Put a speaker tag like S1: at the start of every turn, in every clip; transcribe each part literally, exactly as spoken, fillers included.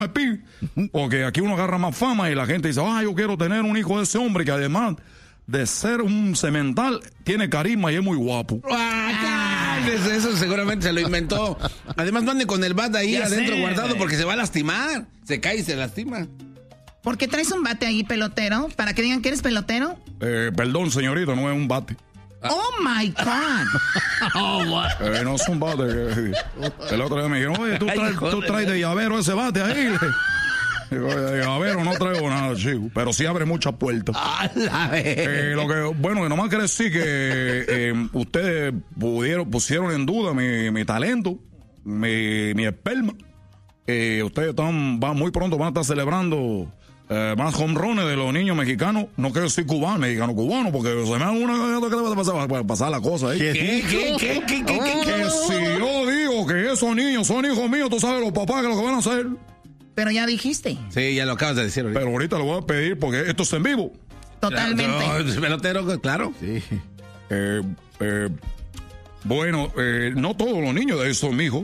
S1: Porque aquí uno agarra más fama y la gente dice, ah, yo quiero tener un hijo de ese hombre que además de ser un cemental, tiene carisma y es muy guapo.
S2: Ah, eso seguramente se lo inventó. Además, mande con el bat ahí
S3: Ya
S2: adentro
S3: sé,
S2: guardado
S3: güey.
S2: porque se va a lastimar. Se cae y se lastima.
S4: ¿Por qué traes un bate ahí, pelotero? ¿Para que digan que eres pelotero?
S1: Eh, perdón, señorita, no es un bate.
S4: Oh my God.
S3: Oh, what?
S1: Eh, no es un bate. eh, El otro día me dijeron, oye, tú traes, tú traes de llavero ese bate ahí. Digo, de llavero no traigo nada, chico. Pero sí abre muchas puertas.
S2: A la vez.
S1: Eh, lo que, bueno, que nomás quiere decir que eh, ustedes pudieron, pusieron en duda mi, mi talento, mi, mi esperma. Eh, ustedes están, van, muy pronto van a estar celebrando eh, más home runs de los niños mexicanos. No quiero decir cubano, mexicano, cubano, porque se me da una que le va a pasar, va a pasar la cosa ahí.
S2: ¿Qué, qué, qué, qué, qué, qué, qué?
S1: Que si yo digo que esos niños son hijos míos, tú sabes los papás que lo que van a hacer.
S4: Pero ya dijiste.
S2: Sí, ya lo acabas de decir ahorita.
S1: Pero ahorita lo voy a pedir porque esto es en vivo.
S4: Totalmente.
S2: No, pelotero, claro.
S1: Sí. Eh, eh, bueno, eh, no todos los niños de ahí son mi hijo.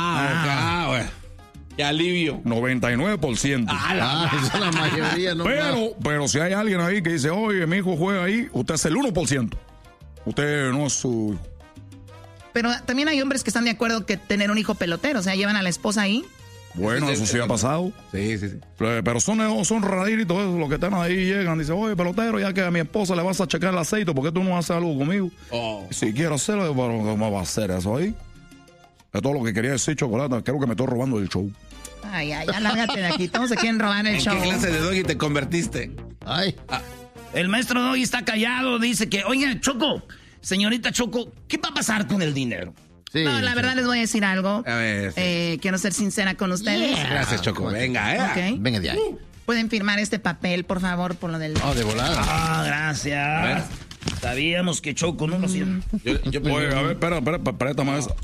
S2: Ah, ok, bueno. Qué alivio.
S1: noventa y nueve por ciento.
S2: Ah, la-
S5: Ah, esa es la mayoría, ¿no?
S1: Pero, pero si hay alguien ahí que dice, oye, mi hijo juega ahí, usted es el uno por ciento. Usted no es su hijo.
S4: Pero también hay hombres que están de acuerdo que tener un hijo pelotero. O sea, llevan a la esposa ahí.
S1: Bueno, eso sí ha pasado.
S2: Sí, sí, sí.
S1: Pero son, son raritos esos, los que están ahí llegan. Dicen, oye, pelotero, ya que a mi esposa le vas a checar el aceite, ¿por qué tú no haces algo conmigo?
S2: Oh.
S1: Si quiero hacerlo, pero ¿cómo va a hacer eso ahí? Es todo lo que quería decir, Chocolata. Creo que me estoy robando el show.
S4: Ay, ay, ya lárgate de aquí. Todos se quieren robar el
S2: ¿En
S4: show.
S2: qué clase de doggy te convertiste?
S5: Ay.
S3: El maestro Doggy está callado, dice que, oiga, Choco, señorita Choco, ¿qué va a pasar con el dinero?
S5: Sí,
S4: No, la
S5: sí.
S4: verdad les voy a decir algo.
S2: A ver, sí.
S4: Eh, quiero ser sincera con ustedes.
S2: Gracias, Choco. Venga, eh.
S4: Ok.
S5: Venga de ahí.
S4: Pueden firmar este papel, por favor, por lo del...
S5: Oh, de volada.
S3: Ah,
S2: A ver.
S3: gracias. Sabíamos que Choco no lo hacía.
S2: Yo, yo
S1: Oye, a ver, espera, espera, espera, préstame esa.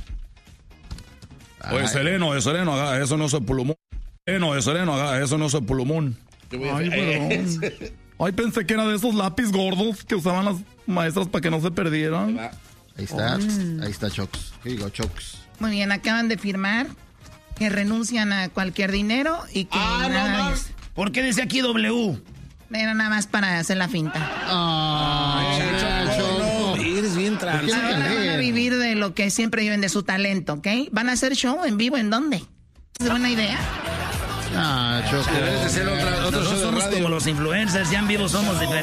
S1: Oye,
S5: Ay.
S1: Sereno, de Sereno, haga, eso no es el pulmón. Sereno, de Sereno, haga, eso no es el pulmón.
S2: yo voy a
S1: Ay,
S2: hacer-
S1: perdón. Ay, pensé que era de esos lápiz gordos que usaban las maestras para que no se perdieran.
S2: Va.
S5: Ahí está. Ahí está Chocs. Here you go, Chocs.
S4: Muy bien, acaban de firmar que renuncian a cualquier dinero y que
S2: Ah, no,
S4: nada,
S2: no.
S4: es-
S3: ¿Por qué dice aquí W?
S4: era nada más para hacer la finta.
S5: Ay,
S2: Choco, no, eres bien
S5: ¿Por
S2: trans.
S5: qué no
S4: Ahora van a
S5: cambié?
S4: vivir de lo que siempre viven de su talento, ¿ok? ¿Van a hacer show en vivo en dónde? ¿Es buena idea?
S5: Ah, Choco.
S2: Debes de ser otra, otro
S3: Nosotros
S2: show de
S3: somos
S2: radio.
S3: como los influencers, ya en vivo somos diferentes.